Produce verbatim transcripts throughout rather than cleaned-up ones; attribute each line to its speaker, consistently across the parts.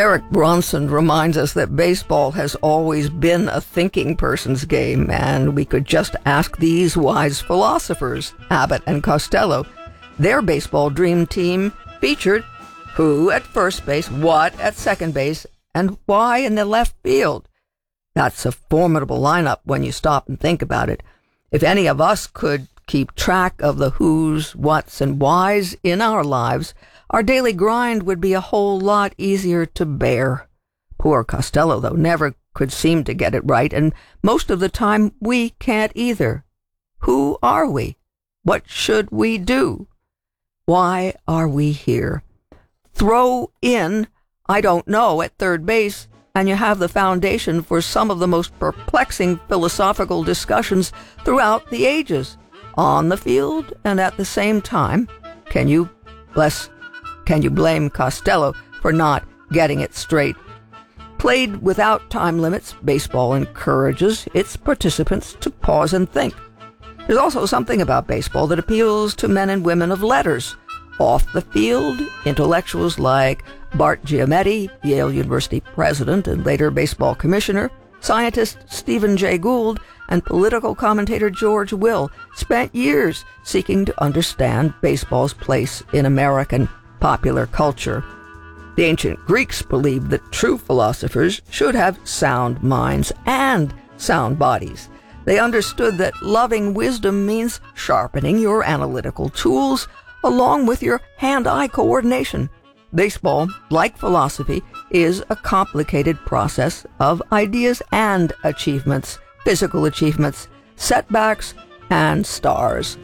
Speaker 1: Eric Bronson reminds us that baseball has always been a thinking person's game, and we could just ask these wise philosophers, Abbott and Costello. Their baseball dream team featured who at first base, what at second base, and why in the left field. That's a formidable lineup when you stop and think about it. If any of us could keep track of the who's, what's, and why's in our lives, our daily grind would be a whole lot easier to bear. Poor Costello, though, never could seem to get it right, and most of the time we can't either. Who are we? What should we do? Why are we here? Throw in, I don't know, at third base, and you have the foundation for some of the most perplexing philosophical discussions throughout the ages. On the field and at the same time, can you bless Can you blame Costello for not getting it straight? Played without time limits, baseball encourages its participants to pause and think. There's also something about baseball that appeals to men and women of letters. Off the field, intellectuals like Bart Giametti, Yale University president and later baseball commissioner, scientist Stephen Jay Gould, and political commentator George Will spent years seeking to understand baseball's place in American popular culture. The ancient Greeks believed that true philosophers should have sound minds and sound bodies. They understood that loving wisdom means sharpening your analytical tools along with your hand-eye coordination. Baseball, like philosophy, is a complicated process of ideas and achievements, physical achievements, setbacks, and stars.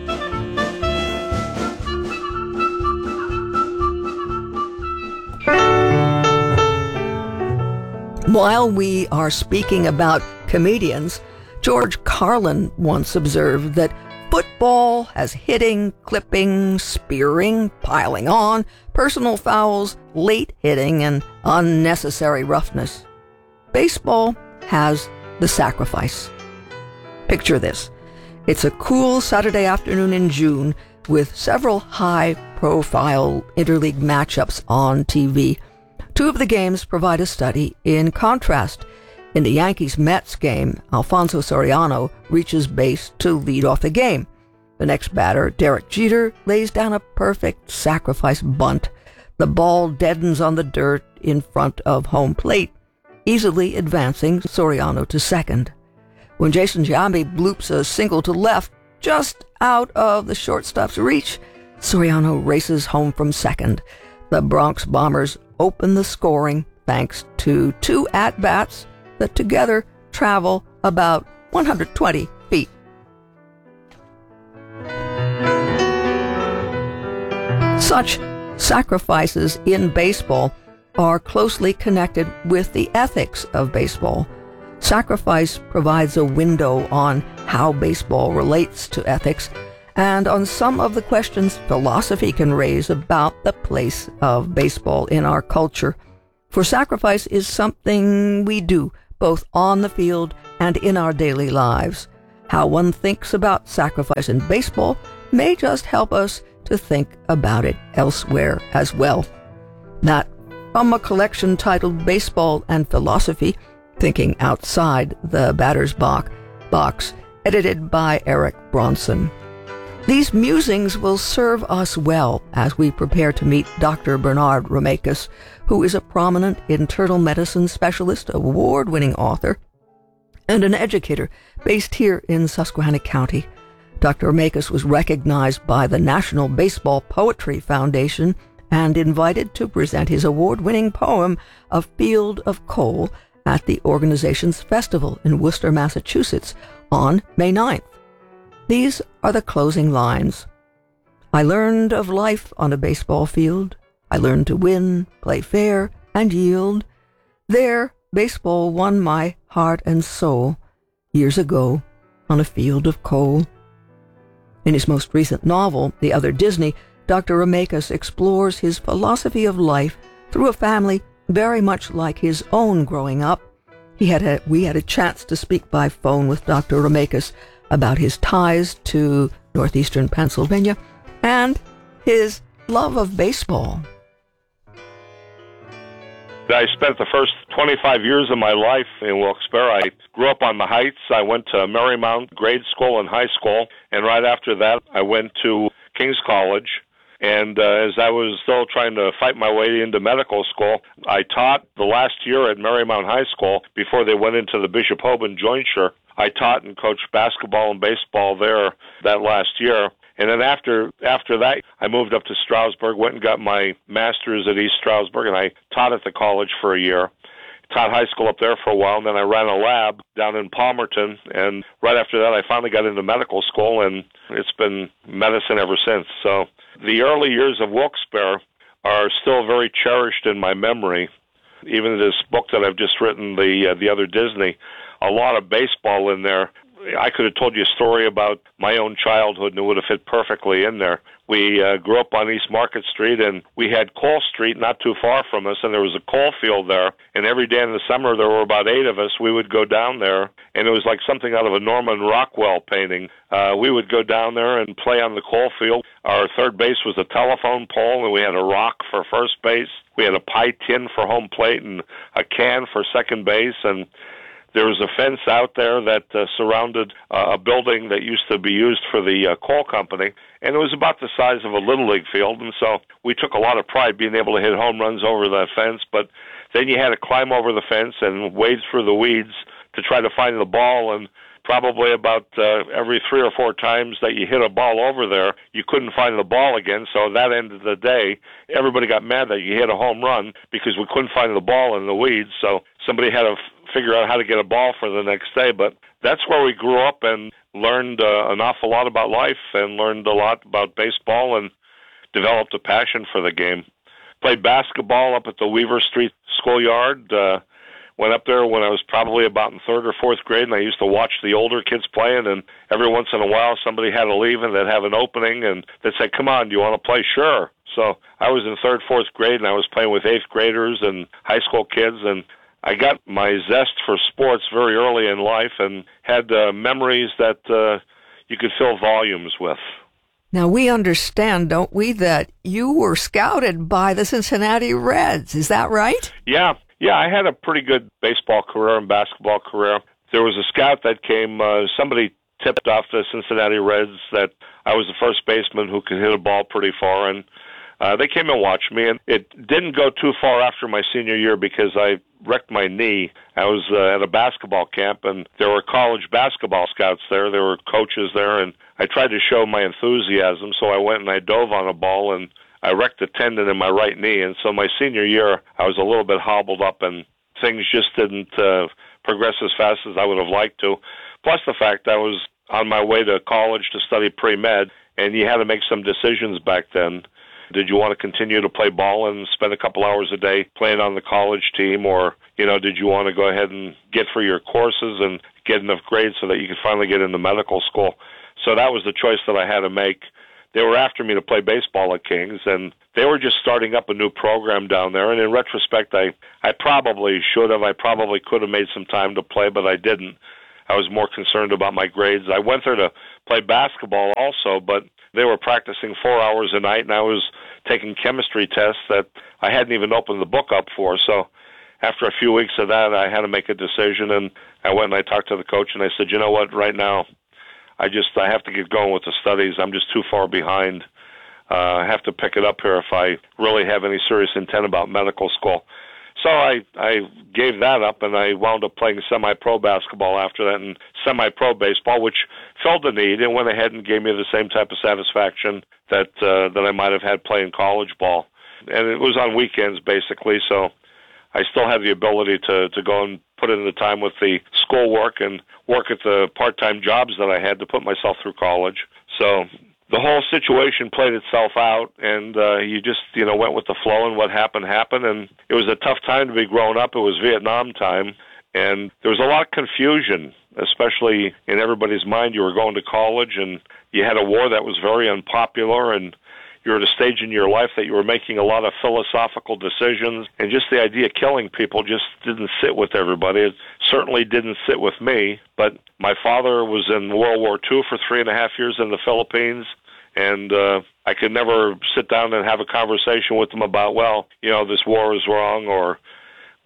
Speaker 1: While we are speaking about comedians, George Carlin once observed that football has hitting, clipping, spearing, piling on, personal fouls, late hitting, and unnecessary roughness. Baseball has the sacrifice. Picture this. It's a cool Saturday afternoon in June with several high-profile interleague matchups on T V. Two of the games provide a study in contrast. In the Yankees-Mets game, Alfonso Soriano reaches base to lead off the game. The next batter, Derek Jeter, lays down a perfect sacrifice bunt. The ball deadens on the dirt in front of home plate, easily advancing Soriano to second. When Jason Giambi bloops a single to left, just out of the shortstop's reach, Soriano races home from second. The Bronx Bombers open the scoring thanks to two at-bats that together travel about one hundred twenty feet. Such sacrifices in baseball are closely connected with the ethics of baseball. Sacrifice provides a window on how baseball relates to ethics and on some of the questions philosophy can raise about the place of baseball in our culture. For sacrifice is something we do both on the field and in our daily lives. How one thinks about sacrifice in baseball may just help us to think about it elsewhere as well. That from a collection titled Baseball and Philosophy, Thinking Outside the Batter's Box, edited by Eric Bronson. These musings will serve us well as we prepare to meet Doctor Bernard Romeikis, who is a prominent internal medicine specialist, award-winning author, and an educator based here in Susquehanna County. Doctor Romeikis was recognized by the National Baseball Poetry Foundation and invited to present his award-winning poem, A Field of Coal, at the organization's festival in Worcester, Massachusetts, on May ninth. These are the closing lines. I learned of life on a baseball field. I learned to win, play fair, and yield. There, baseball won my heart and soul years ago on a field of coal. In his most recent novel, The Other Disney, Doctor Romeikis explores his philosophy of life through a family very much like his own growing up. He had a, we had a chance to speak by phone with Doctor Romeikis about his ties to northeastern Pennsylvania and his love of baseball.
Speaker 2: The I spent the first twenty-five years of my life in Wilkes-Barre. I grew up on the Heights. I went to Marymount grade school and high school, and right after that, I went to King's College. And uh, as I was still trying to fight my way into medical school, I taught the last year at Marymount High School before they went into the Bishop Hoban jointure. I taught and coached basketball and baseball there that last year. And then after after that, I moved up to Stroudsburg, went and got my master's at East Stroudsburg, and I taught at the college for a year. Taught high school up there for a while, and then I ran a lab down in Palmerton, and right after that I finally got into medical school, and it's been medicine ever since. So the early years of Wilkes-Barre are still very cherished in my memory. Even this book that I've just written, the uh, the other Disney, a lot of baseball in there. I could have told you a story about my own childhood, and it would have fit perfectly in there. We uh, grew up on East Market Street, and we had Coal Street not too far from us, and there was a coal field there. And every day in the summer, there were about eight of us. We would go down there, and it was like something out of a Norman Rockwell painting. Uh, we would go down there and play on the coal field. Our third base was a telephone pole, and we had a rock for first base. We had a pie tin for home plate and a can for second base, and there was a fence out there that uh, surrounded uh, a building that used to be used for the uh, coal company, and it was about the size of a Little League field, and so we took a lot of pride being able to hit home runs over that fence, but then you had to climb over the fence and wade through the weeds to try to find the ball, and probably about uh, every three or four times that you hit a ball over there, you couldn't find the ball again, so that ended the day. Everybody got mad that you hit a home run because we couldn't find the ball in the weeds, so somebody had to f- figure out how to get a ball for the next day. But that's where we grew up and learned uh, an awful lot about life and learned a lot about baseball and developed a passion for the game. Played basketball up at the Weaver Street schoolyard. Uh, went up there when I was probably about in third or fourth grade, and I used to watch the older kids playing, and every once in a while somebody had to leave and they'd have an opening, and they'd say, come on, do you want to play? Sure. So I was in third, fourth grade, and I was playing with eighth graders and high school kids, and I got my zest for sports very early in life and had uh, memories that uh, you could fill volumes with.
Speaker 1: Now, we understand, don't we, that you were scouted by the Cincinnati Reds. Is that right?
Speaker 2: Yeah. Yeah, I had a pretty good baseball career and basketball career. There was a scout that came, uh, somebody tipped off the Cincinnati Reds that I was the first baseman who could hit a ball pretty far, and uh, they came and watched me, and it didn't go too far after my senior year because I wrecked my knee. I was uh, at a basketball camp, and there were college basketball scouts there. There were coaches there, and I tried to show my enthusiasm, so I went and I dove on a ball, and I wrecked a tendon in my right knee. And so my senior year, I was a little bit hobbled up, and things just didn't uh, progress as fast as I would have liked to. Plus the fact I was on my way to college to study pre-med, and you had to make some decisions back then. Did you want to continue to play ball and spend a couple hours a day playing on the college team, or, you know, did you want to go ahead and get through your courses and get enough grades so that you could finally get into medical school? So that was the choice that I had to make. They were after me to play baseball at King's, and they were just starting up a new program down there. And in retrospect, I, I probably should have. I probably could have made some time to play, but I didn't. I was more concerned about my grades. I went there to play basketball also, but they were practicing four hours a night, and I was taking chemistry tests that I hadn't even opened the book up for. So after a few weeks of that, I had to make a decision, and I went and I talked to the coach, and I said, you know what, right now, I just I have to get going with the studies. I'm just too far behind. Uh, I have to pick it up here if I really have any serious intent about medical school. So I, I gave that up, and I wound up playing semi-pro basketball after that and semi-pro baseball, which filled the need and went ahead and gave me the same type of satisfaction that uh, that I might have had playing college ball. And it was on weekends, basically, so I still have the ability to, to go and put in the time with the schoolwork and work at the part-time jobs that I had to put myself through college. So the whole situation played itself out, and uh, you just, you know, went with the flow, and what happened, happened. And it was a tough time to be growing up. It was Vietnam time, and there was a lot of confusion, especially in everybody's mind. You were going to college, and you had a war that was very unpopular, and you were at a stage in your life that you were making a lot of philosophical decisions, and just the idea of killing people just didn't sit with everybody. It certainly didn't sit with me, but my father was in World War Two for three and a half years in the Philippines, and uh, I could never sit down and have a conversation with him about, well, you know, this war is wrong, or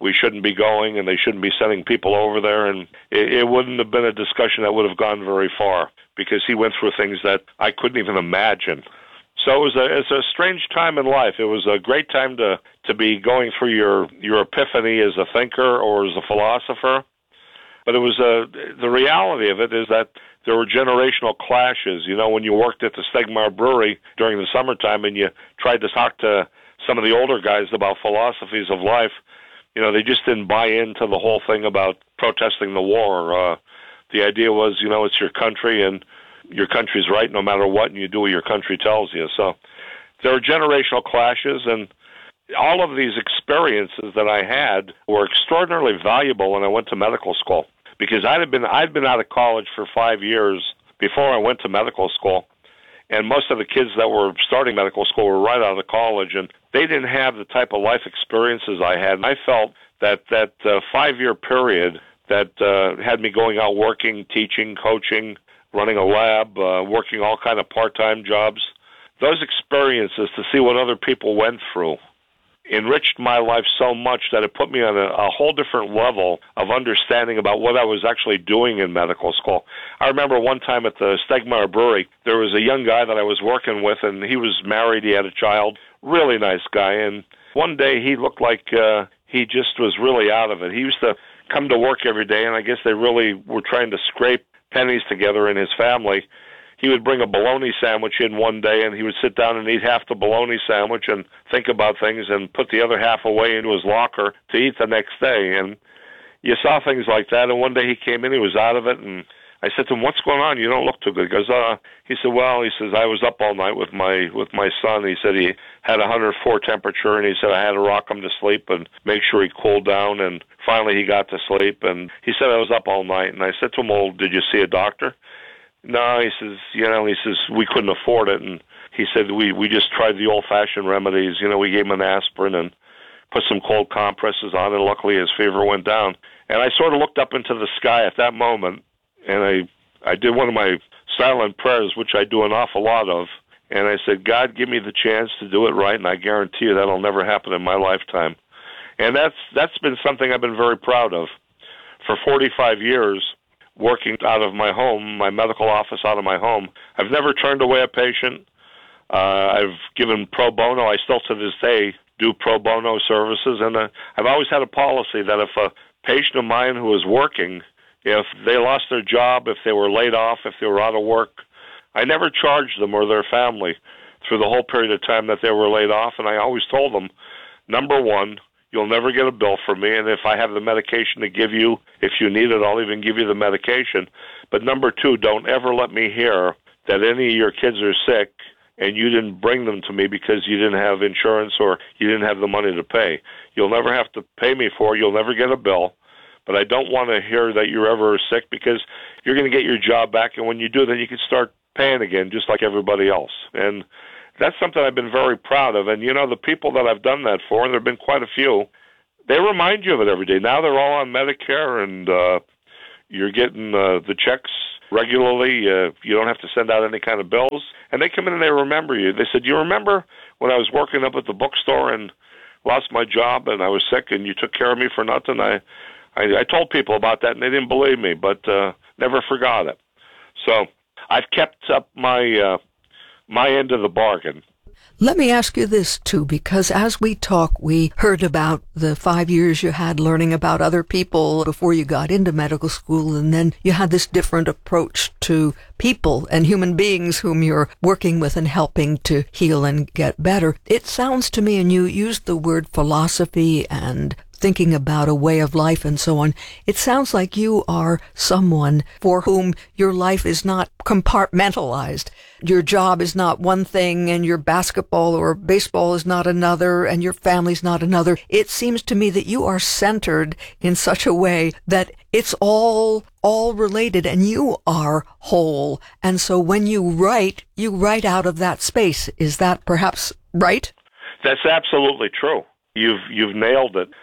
Speaker 2: we shouldn't be going and they shouldn't be sending people over there. And it, it wouldn't have been a discussion that would have gone very far because he went through things that I couldn't even imagine. So it was a, it's a strange time in life. It was a great time to, to be going through your, your epiphany as a thinker or as a philosopher. But it was a, the reality of it is that there were generational clashes. You know, when you worked at the Stegmaier Brewery during the summertime and you tried to talk to some of the older guys about philosophies of life, you know, they just didn't buy into the whole thing about protesting the war. Uh, the idea was, you know, it's your country and your country's right no matter what, and you do what your country tells you. So there are generational clashes, and all of these experiences that I had were extraordinarily valuable when I went to medical school, because I'd have been I'd been out of college for five years before I went to medical school, and most of the kids that were starting medical school were right out of college, and they didn't have the type of life experiences I had. And I felt that that uh, five-year period that uh, had me going out working, teaching, coaching, running a lab, uh, working all kind of part-time jobs, those experiences to see what other people went through enriched my life so much that it put me on a, a whole different level of understanding about what I was actually doing in medical school. I remember one time at the Stegmaier Brewery, there was a young guy that I was working with, and he was married, he had a child, really nice guy, and one day he looked like uh, he just was really out of it. He used to come to work every day, and I guess they really were trying to scrape pennies together in his family. He would bring a bologna sandwich in one day, and he would sit down and eat half the bologna sandwich and think about things and put the other half away into his locker to eat the next day. And you saw things like that, and one day he came in, he was out of it, and I said to him, "What's going on? You don't look too good." He goes, uh, he said, well, he says, I was up all night with my with my son. He said he had one hundred four temperature, and he said I had to rock him to sleep and make sure he cooled down, and finally he got to sleep, and he said I was up all night. And I said to him, well, did you see a doctor? No, he says, you know, he says, we couldn't afford it. And he said, we, we just tried the old-fashioned remedies. You know, we gave him an aspirin and put some cold compresses on, and luckily his fever went down. And I sort of looked up into the sky at that moment, and I, I did one of my silent prayers, which I do an awful lot of, and I said, God, give me the chance to do it right, and I guarantee you that'll never happen in my lifetime. And that's that's been something I've been very proud of. For forty-five years, working out of my home, my medical office out of my home, I've never turned away a patient. Uh, I've given pro bono. I still to this day do pro bono services, and uh, I've always had a policy that if a patient of mine who is working, if they lost their job, if they were laid off, if they were out of work, I never charged them or their family through the whole period of time that they were laid off, and I always told them, number one, you'll never get a bill from me, and if I have the medication to give you, if you need it, I'll even give you the medication. But number two, don't ever let me hear that any of your kids are sick and you didn't bring them to me because you didn't have insurance or you didn't have the money to pay. You'll never have to pay me for it. You'll never get a bill. But I don't want to hear that you're ever sick, because you're going to get your job back, and when you do, then you can start paying again just like everybody else. And that's something I've been very proud of. And, you know, the people that I've done that for, and there have been quite a few, they remind you of it every day. Now they're all on Medicare, and uh, you're getting uh, the checks regularly. Uh, you don't have to send out any kind of bills. And they come in and they remember you. They said, you remember when I was working up at the bookstore and lost my job and I was sick and you took care of me for nothing? I I, I told people about that, and they didn't believe me, but uh, never forgot it. So I've kept up my uh, my end of the bargain.
Speaker 1: Let me ask you this, too, because as we talk, we heard about the five years you had learning about other people before you got into medical school, and then you had this different approach to people and human beings whom you're working with and helping to heal and get better. It sounds to me, and you used the word philosophy and thinking about a way of life and so on, it sounds like you are someone for whom your life is not compartmentalized. Your job is not one thing, and your basketball or baseball is not another, and your family's not another. It seems to me that you are centered in such a way that it's all all related, and you are whole. And so when you write, you write out of that space. Is that perhaps right?
Speaker 2: That's absolutely true. You've you've nailed it.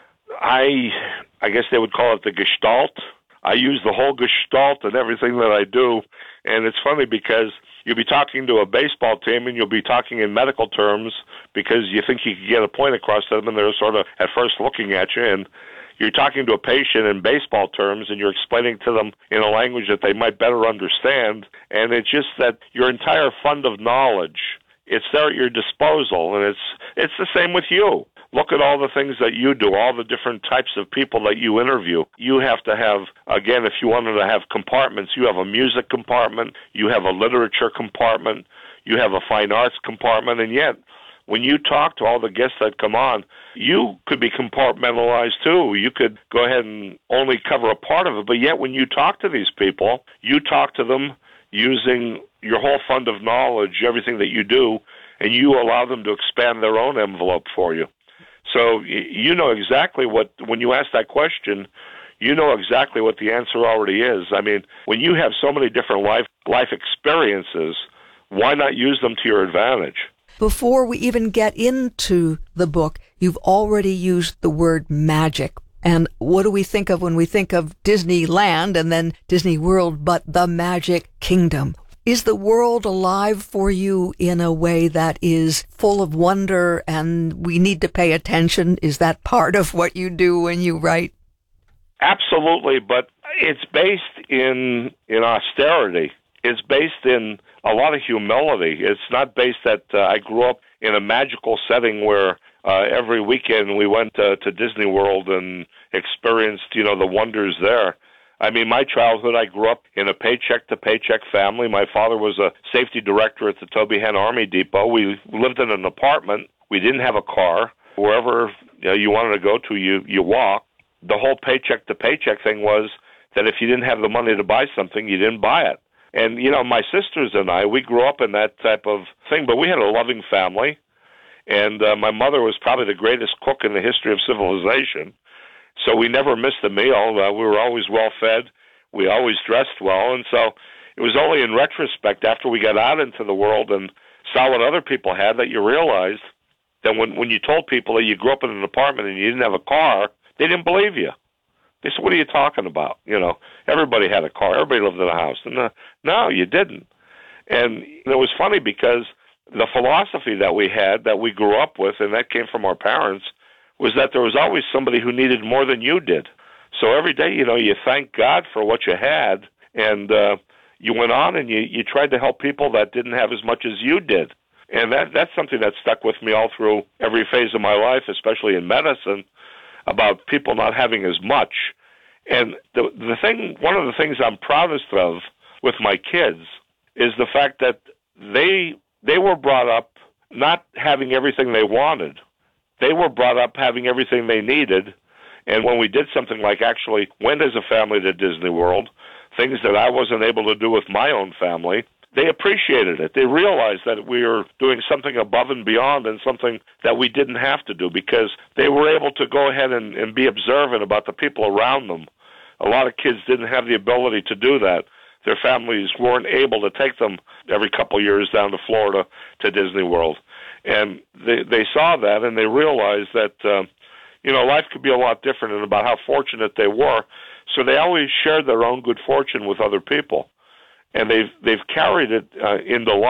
Speaker 2: I I guess they would call it the Gestalt. I use the whole Gestalt in everything that I do, and it's funny because you'll be talking to a baseball team and you'll be talking in medical terms because you think you can get a point across to them, and they're sort of at first looking at you, and you're talking to a patient in baseball terms and you're explaining to them in a language that they might better understand, and it's just that your entire fund of knowledge, it's there at your disposal, and it's it's the same with you. Look at all the things that you do, all the different types of people that you interview. You have to have, again, if you wanted to have compartments, you have a music compartment, you have a literature compartment, you have a fine arts compartment, and yet when you talk to all the guests that come on, you could be compartmentalized too. You could go ahead and only cover a part of it, but yet when you talk to these people, you talk to them using your whole fund of knowledge, everything that you do, and you allow them to expand their own envelope for you. So you know exactly what, when you ask that question, you know exactly what the answer already is. I mean, when you have so many different life life experiences, why not use them to your advantage?
Speaker 1: Before we even get into the book, you've already used the word magic. And what do we think of when we think of Disneyland and then Disney World, but the Magic Kingdom? Is the world alive for you in a way that is full of wonder and we need to pay attention? Is that part of what you do when you write?
Speaker 2: Absolutely, but it's based in in austerity. It's based in a lot of humility. It's not based that uh, I grew up in a magical setting where uh, every weekend we went uh, to Disney World and experienced, you know, the wonders there. I mean, my childhood, I grew up in a paycheck-to-paycheck family. My father was a safety director at the Toby Hen Army Depot. We lived in an apartment. We didn't have a car. Wherever you know, you wanted to go to, you, you walked. The whole paycheck-to-paycheck thing was that if you didn't have the money to buy something, you didn't buy it. And, you know, my sisters and I, we grew up in that type of thing, but we had a loving family. And uh, my mother was probably the greatest cook in the history of civilization. So we never missed a meal. Uh, we were always well-fed. We always dressed well. And so it was only in retrospect, after we got out into the world and saw what other people had, that you realized that when, when you told people that you grew up in an apartment and you didn't have a car, they didn't believe you. They said, what are you talking about? You know, everybody had a car. Everybody lived in a house. And uh, no, you didn't. And it was funny because the philosophy that we had, that we grew up with, and that came from our parents, was that there was always somebody who needed more than you did. So every day, you know, you thank God for what you had, and uh, you went on and you, you tried to help people that didn't have as much as you did. And that that's something that stuck with me all through every phase of my life, especially in medicine, about people not having as much. And the the thing, one of the things I'm proudest of with my kids is the fact that they they were brought up not having everything they wanted. They were brought up having everything they needed. And when we did something like actually went as a family to Disney World, things that I wasn't able to do with my own family, they appreciated it. They realized that we were doing something above and beyond and something that we didn't have to do, because they were able to go ahead and, and be observant about the people around them. A lot of kids didn't have the ability to do that. Their families weren't able to take them every couple of years down to Florida to Disney World. And they they saw that, and they realized that, uh, you know, life could be a lot different, and about how fortunate they were. So they always shared their own good fortune with other people. And they've they've carried it uh, into life.